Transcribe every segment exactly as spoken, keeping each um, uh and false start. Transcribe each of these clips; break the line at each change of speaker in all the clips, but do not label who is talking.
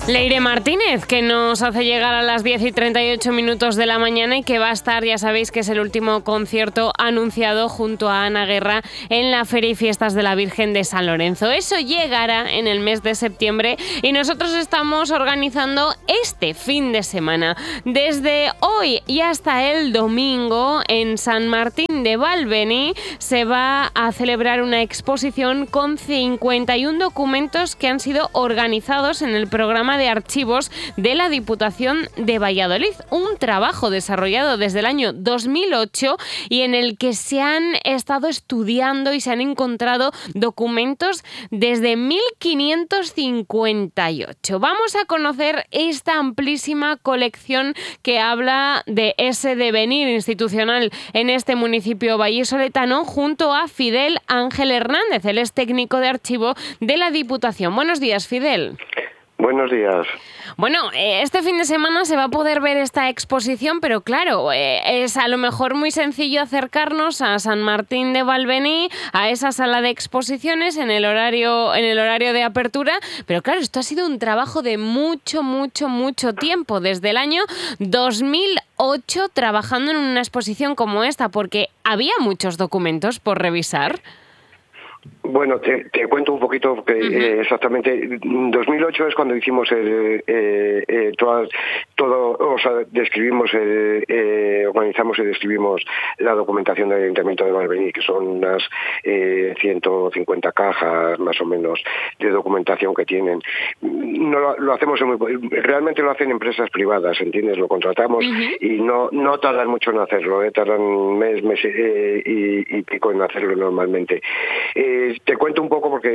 Leire Martínez, que nos hace llegar a las diez y treinta y ocho minutos de la mañana y que va a estar, ya sabéis que es el último concierto anunciado junto a Ana Guerra en la Feria y Fiestas de la Virgen de San Lorenzo. Eso llegará en el mes de septiembre y nosotros estamos organizando este fin de semana. Desde hoy y hasta el domingo en San Martín de Valbeni se va a celebrar una exposición con cincuenta y uno documentos que han sido organizados en el programa de archivos de la Diputación de Valladolid, un trabajo desarrollado desde el año dos mil ocho y en el que se han estado estudiando y se han encontrado documentos desde mil quinientos cincuenta y ocho. Vamos a conocer esta amplísima colección que habla de ese devenir institucional en este municipio vallisoletano junto a Fidel Ángel Hernández, él es técnico de archivo de la Diputación. Buenos días, Fidel.
Buenos días.
Bueno, este fin de semana se va a poder ver esta exposición, pero claro, es a lo mejor muy sencillo acercarnos a San Martín de Valbeni, a esa sala de exposiciones en el horario, en el horario de apertura, pero claro, esto ha sido un trabajo de mucho, mucho, mucho tiempo, desde el año dos mil ocho trabajando en una exposición como esta, porque había muchos documentos por revisar.
Bueno, te, te cuento un poquito, porque uh-huh. eh, exactamente, dos mil ocho es cuando hicimos el, eh, eh, todo, todo, o sea, describimos, el, eh, organizamos y describimos la documentación del Ayuntamiento de Valbeni, que son unas eh, ciento cincuenta cajas, más o menos, de documentación que tienen. No lo, lo hacemos, en muy, realmente lo hacen empresas privadas, ¿entiendes? Lo contratamos uh-huh. y no no tardan mucho en hacerlo, ¿eh? Tardan un mes, mes eh, y, y pico en hacerlo normalmente. Eh, te cuento un poco porque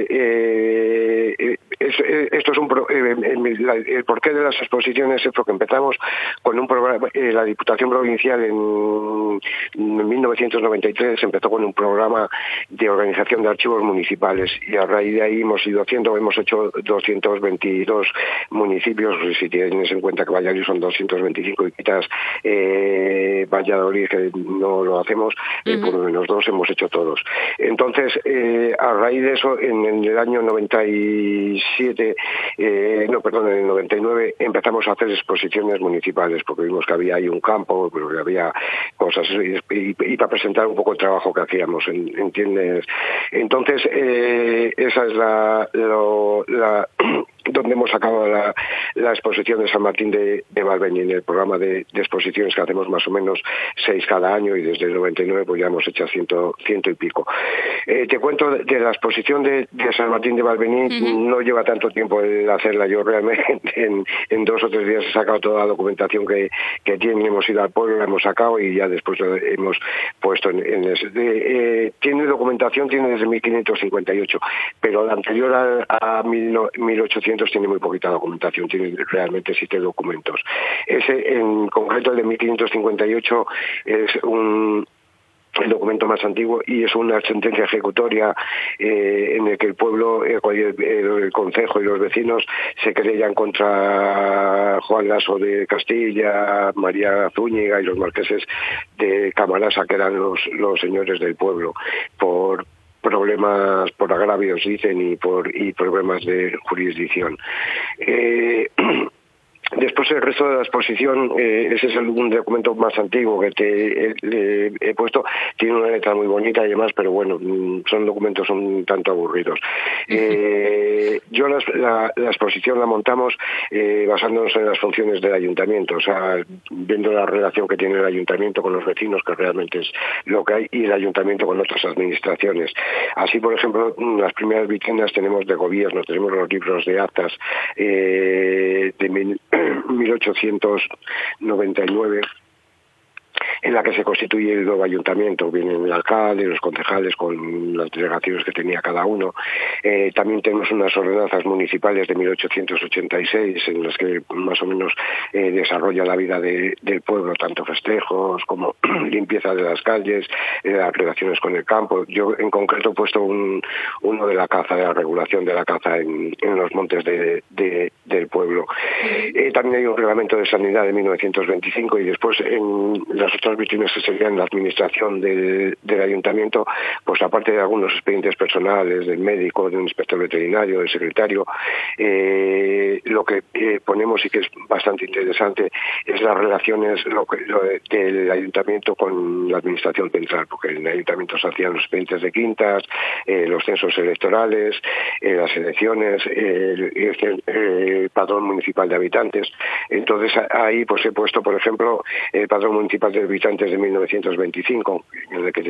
eh, es, esto es un pro, eh, el, el porqué de las exposiciones es porque empezamos con un programa, eh, la Diputación Provincial en, en mil novecientos noventa y tres empezó con un programa de organización de archivos municipales y a raíz de ahí hemos ido haciendo, hemos hecho doscientos veintidós municipios, si tienes en cuenta que Valladolid son doscientos veinticinco y quitas eh, Valladolid que no lo hacemos, uh-huh. eh, por lo menos dos hemos hecho todos. Entonces, eh, a raíz de eso, en, en el año noventa y siete, eh, no, perdón, en el noventa y nueve empezamos a hacer exposiciones municipales, porque vimos que había ahí un campo, pero que había cosas, y, y, y para presentar un poco el trabajo que hacíamos, ¿entiendes? Entonces, eh, esa es la... Lo, la donde hemos sacado la, la exposición de San Martín de, de Valbeni, en el programa de, de exposiciones que hacemos más o menos seis cada año y desde el noventa y nueve pues ya hemos hecho ciento, ciento y pico. Eh, te cuento de, de la exposición de, de San Martín de Valbeni, uh-huh. no lleva tanto tiempo el hacerla, yo realmente en, en dos o tres días he sacado toda la documentación que, que tiene, hemos ido al pueblo, la hemos sacado y ya después la hemos puesto en, en ese. De, eh, tiene documentación, tiene desde mil quinientos cincuenta y ocho, pero la anterior a, a mil ochocientos tiene muy poquita documentación, tiene realmente siete documentos. Ese, en concreto, el de mil quinientos cincuenta y ocho es un el documento más antiguo y es una sentencia ejecutoria eh, en el que el pueblo, eh, el, el concejo y los vecinos se querellan contra Juan Laso de Castilla, María Zúñiga y los marqueses de Camarasa, que eran los, los señores del pueblo, por problemas, por agravios dicen, y por y problemas de jurisdicción. Eh, Después el resto de la exposición, eh, ese es el, un documento más antiguo que te eh, he puesto, tiene una letra muy bonita y demás, pero bueno, son documentos un tanto aburridos. Eh, yo la, la, la exposición la montamos eh, basándonos en las funciones del ayuntamiento, o sea, viendo la relación que tiene el ayuntamiento con los vecinos, que realmente es lo que hay, y el ayuntamiento con otras administraciones. Así, por ejemplo, las primeras vitrinas tenemos de gobierno, tenemos los libros de actas eh, de mil mil ochocientos noventa y nueve, en la que se constituye el nuevo ayuntamiento. Vienen el alcalde, los concejales con las delegaciones que tenía cada uno. Eh, también tenemos unas ordenanzas municipales de mil ochocientos ochenta y seis en las que más o menos eh, desarrolla la vida de, del pueblo, tanto festejos como limpieza de las calles, eh, las relaciones con el campo. Yo en concreto he puesto un, uno de la caza, de la regulación de la caza en, en los montes de, de, del pueblo. Eh, también hay un reglamento de sanidad de mil novecientos veinticinco y después en las otras vitrinas que serían la administración del, del ayuntamiento, pues aparte de algunos expedientes personales del médico, de un inspector veterinario, del secretario, eh, eh, lo que eh, ponemos y que es bastante interesante es las relaciones lo que, lo de, del ayuntamiento con la administración central, porque en el ayuntamiento se hacían los expedientes de quintas, eh, los censos electorales, eh, las elecciones, eh, el, el, el padrón municipal de habitantes. Entonces ahí pues he puesto, por ejemplo, el padrón municipal de habitantes de mil novecientos veinticinco, en el que